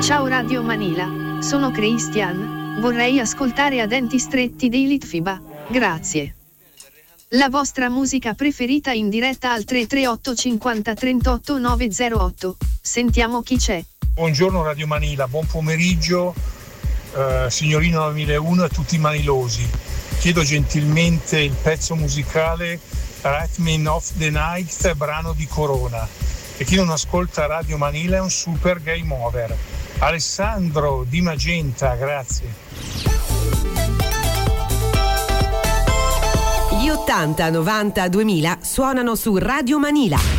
Ciao Radio Manila, sono Christian, vorrei ascoltare A denti stretti dei Litfiba, grazie. La vostra musica preferita in diretta al 338 50 38 908, sentiamo chi c'è. Buongiorno Radio Manila, buon pomeriggio signorino 9001 a tutti i manilosi. Chiedo gentilmente il pezzo musicale Rhythm of the Night, brano di Corona. E chi non ascolta Radio Manila è un super game over. Alessandro di Magenta, grazie. Gli 80, 90, 2000 suonano su Radio Manila.